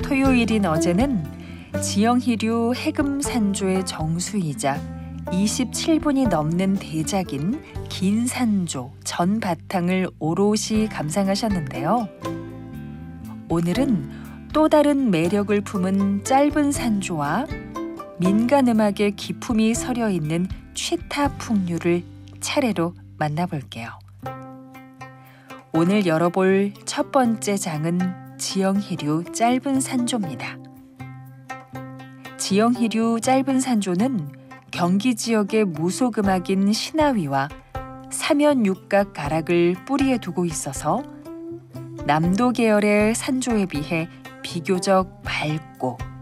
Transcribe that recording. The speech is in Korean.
토요일인 어제는 지형희류 해금산조의 정수이자 27분이 넘는 대작인 긴산조 전 바탕을 오롯이 감상하셨는데요. 오늘은 또 다른 매력을 품은 짧은 산조와 민간음악의 기품이 서려 있는 취타 풍류를 차례로 만나볼게요. 오늘 열어볼 첫 번째 장은 지형희류 짧은 산조입니다. 지형희류 짧은 산조는 경기 지역의 무속음악인 신하위와 사면육각 가락을 뿌리에 두고 있어서 남도 계열의 산조에 비해 비교적 밝고